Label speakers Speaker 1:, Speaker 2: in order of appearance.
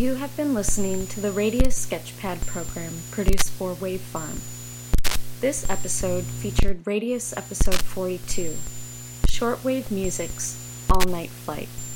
Speaker 1: You have been listening to the Radius Sketchpad program produced for Wave Farm. This episode featured Radius episode 42, Shortwave Music's All Night Flight.